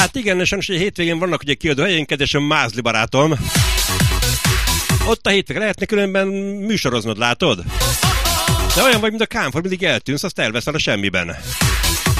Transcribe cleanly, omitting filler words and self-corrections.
Hát igen, sajnos, hogy a hétvégén vannak ugye kiadó helyénket, és a Mázli barátom. Ott a hétvégén lehetne különben műsoroznod, látod? De olyan vagy, mint a Kánfor, mindig eltűnsz, azt elveszel a semmiben.